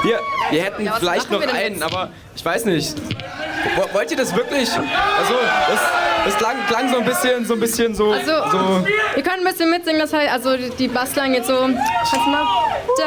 Wir hätten Ja, was vielleicht machen noch wir denn einen, jetzt? aber ich weiß nicht. Wollt ihr das wirklich? Also, das klang so ein bisschen so. Also, wir können ein bisschen mitsingen, das heißt, also die Bassline geht so. Kannst du mal?